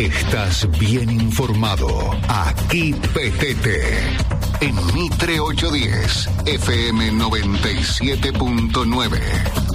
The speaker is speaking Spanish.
Estás bien informado. Aquí PTT. En Mitre 810, FM 97.9.